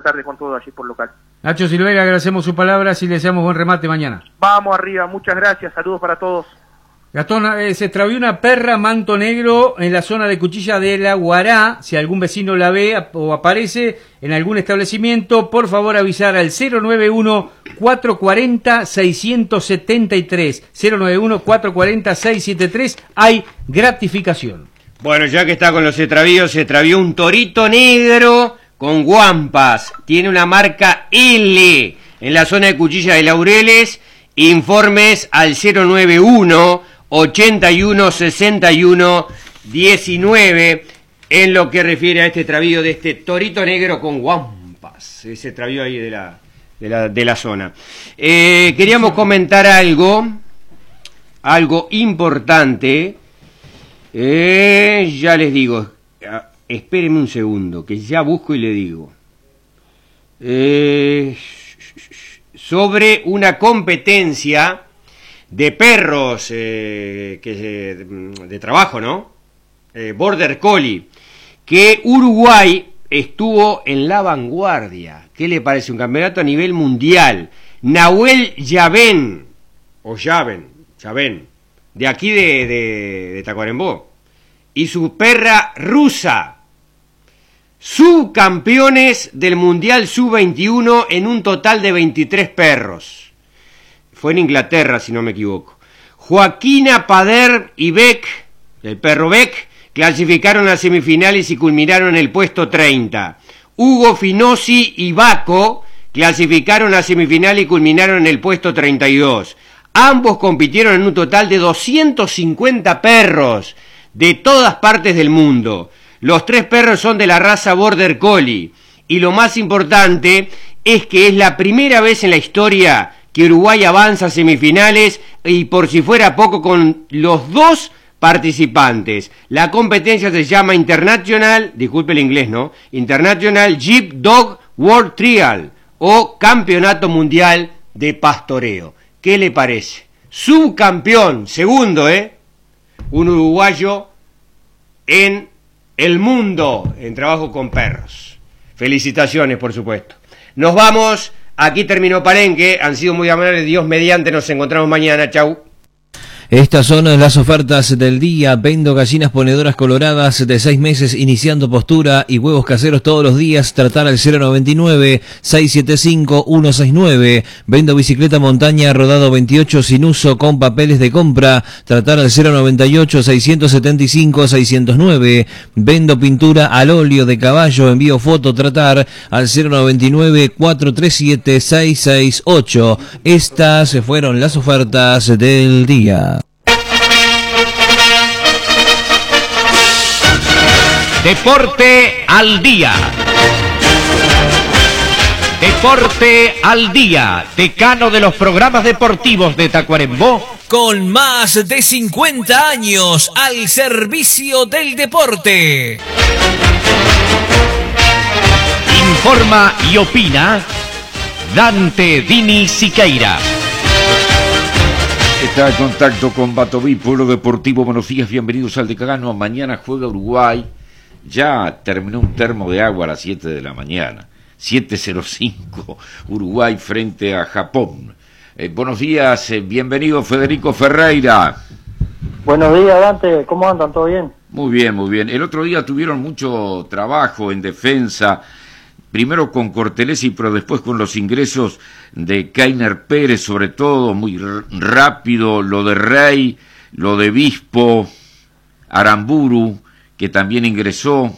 tarde con todo allí por local. Nacho Silveira, agradecemos sus palabras y le deseamos buen remate mañana. Vamos arriba, muchas gracias, saludos para todos. Gastón, se extravió una perra manto negro en la zona de Cuchilla de la Guará. Si algún vecino la ve o aparece en algún establecimiento, por favor avisar al 091-440-673. 091-440-673. Hay gratificación. Bueno, ya que está con los extravíos, se extravió un torito negro con guampas. Tiene una marca L en la zona de Cuchilla de Laureles. Informes al 091-81-61-19 en lo que refiere a este extravío de este torito negro con guampas. Ese extravío ahí de la zona. Queríamos comentar algo importante. Ya les digo, espérenme un segundo, que ya busco y le digo. Sobre una competencia de perros de trabajo, ¿no? Border Collie, que Uruguay estuvo en la vanguardia. ¿Qué le parece? Un campeonato a nivel mundial. Nahuel Yaven, de aquí de Tacuarembó, y su perra rusa, subcampeones del Mundial Sub-21 en un total de 23 perros. Fue en Inglaterra, si no me equivoco. Joaquina Pader y Beck, el perro Beck, clasificaron a semifinales y culminaron en el puesto 30. Hugo Finosi y Baco clasificaron a semifinal y culminaron en el puesto 32. Ambos compitieron en un total de 250 perros de todas partes del mundo. Los 3 perros son de la raza Border Collie, y lo más importante es que es la primera vez en la historia que Uruguay avanza a semifinales, y por si fuera poco, con los 2 participantes. La competencia se llama International, disculpe el inglés, ¿no? International Jeep Dog World Trial, o Campeonato Mundial de Pastoreo. ¿Qué le parece? Subcampeón, segundo, un uruguayo en el mundo en trabajo con perros. Felicitaciones, por supuesto. Nos vamos, aquí terminó Palenque, han sido muy amables, Dios mediante, nos encontramos mañana, chau. Estas son las ofertas del día. Vendo gallinas ponedoras coloradas de 6 meses iniciando postura y huevos caseros todos los días. Tratar al 099-675-169. Vendo bicicleta montaña rodado 28 sin uso con papeles de compra. Tratar al 098-675-609. Vendo pintura al óleo de caballo. Envío foto. Tratar al 099-437-668. Estas fueron las ofertas del día. Deporte al día. Deporte al día, decano de los programas deportivos de Tacuarembó. Con más de 50 años al servicio del deporte. Informa y opina Dante Dini Siqueira. Está en contacto con Batoví, Pueblo Deportivo. Buenos días, bienvenidos al Decano. Mañana juega Uruguay. Ya terminó un termo de agua a las 7 de la mañana. 7:05, Uruguay frente a Japón. Buenos días, bienvenido Federico Ferreira. Buenos días, Dante, ¿cómo andan? ¿Todo bien? Muy bien, muy bien. El otro día tuvieron mucho trabajo en defensa, primero con Cortelesi, pero después con los ingresos de Keiner Pérez, sobre todo, muy rápido, lo de Rey, lo de Bispo, Aramburu, que también ingresó.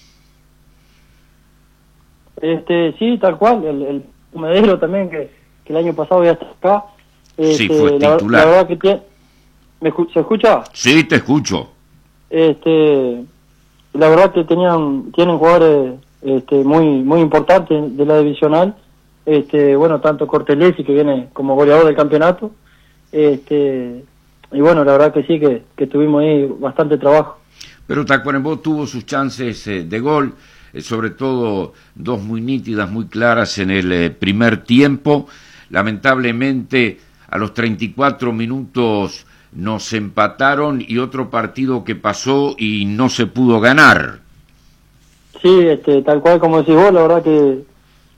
Sí, tal cual, el Medero también, que el año pasado ya está acá. Sí, fue titular. La verdad que ¿se escucha? Sí, te escucho. La verdad que tienen jugadores muy importantes de la divisional. Bueno, tanto Cortelesi, que viene como goleador del campeonato. Y bueno, la verdad que sí, que tuvimos ahí bastante trabajo. Pero Tacuarembó tuvo sus chances de gol, sobre todo 2 muy nítidas, muy claras en el primer tiempo. Lamentablemente, a los 34 minutos nos empataron, y otro partido que pasó y no se pudo ganar. Sí, tal cual como decís vos, la verdad que